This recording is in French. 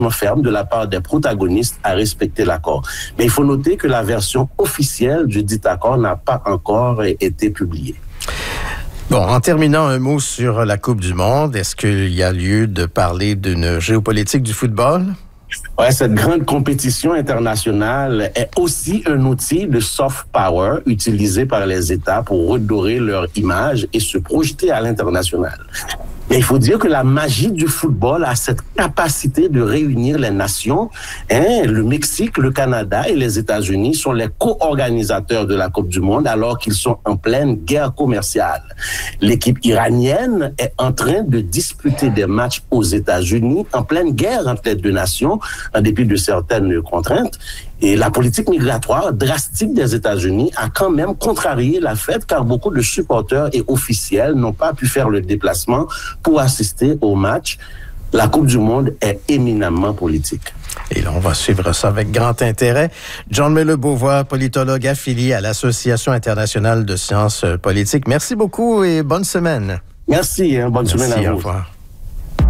ferme de la part des protagonistes à respecter l'accord. Mais il faut noter que la version officielle du dit accord n'a pas encore été publiée. Bon, en terminant, un mot sur la Coupe du Monde. Est-ce qu'il y a lieu de parler d'une géopolitique du football? Ouais, cette grande compétition internationale est aussi un outil de soft power utilisé par les États pour redorer leur image et se projeter à l'international. Mais il faut dire que la magie du football a cette capacité de réunir les nations. Le Mexique, le Canada et les États-Unis sont les co-organisateurs de la Coupe du Monde alors qu'ils sont en pleine guerre commerciale. L'équipe iranienne est en train de disputer des matchs aux États-Unis en pleine guerre entre les deux nations, en dépit de certaines contraintes. Et la politique migratoire drastique des États-Unis a quand même contrarié la fête car beaucoup de supporters et officiels n'ont pas pu faire le déplacement pour assister au match. La Coupe du Monde est éminemment politique. Et là, on va suivre ça avec grand intérêt. John Meller-Beauvoir, politologue affilié à l'Association internationale de sciences politiques. Merci beaucoup et bonne semaine. Merci, bonne semaine à vous. Au revoir.